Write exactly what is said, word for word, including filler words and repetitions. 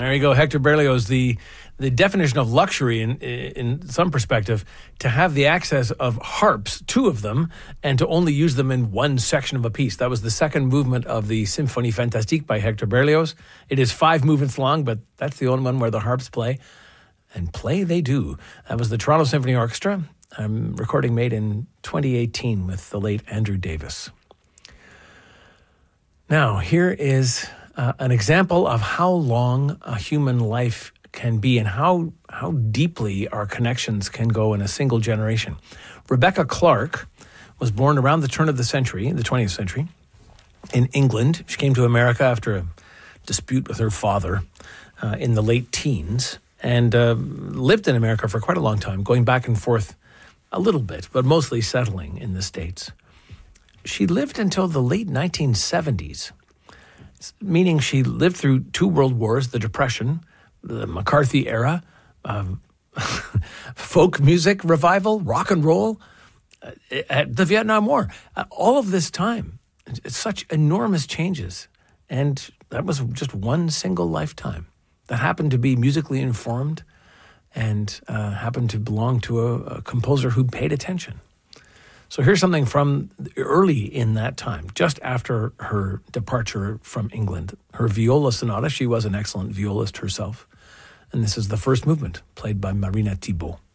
There you go, Hector Berlioz, the the definition of luxury in in some perspective, to have the access of harps, two of them, and to only use them in one section of a piece. That was the second movement of the Symphonie Fantastique by Hector Berlioz. It is five movements long, but that's the only one where the harps play. And play they do. That was the Toronto Symphony Orchestra, a recording made in twenty eighteen with the late Andrew Davis. Now, here is uh, an example of how long a human life can be and how how deeply our connections can go in a single generation. Rebecca Clark was born around the turn of the century, the twentieth century, in England. She came to America after a dispute with her father uh, in the late teens and uh, lived in America for quite a long time, going back and forth a little bit, but mostly settling in the States. She lived until the late nineteen seventies, meaning she lived through two world wars, the Depression, the McCarthy era, um, folk music revival, rock and roll, uh, at the Vietnam War. Uh, all of this time, it's such enormous changes. And that was just one single lifetime that happened to be musically informed and uh, happened to belong to a, a composer who paid attention. So here's something from early in that time, just after her departure from England. Her viola sonata, she was an excellent violist herself. And this is the first movement, played by Marina Thibault.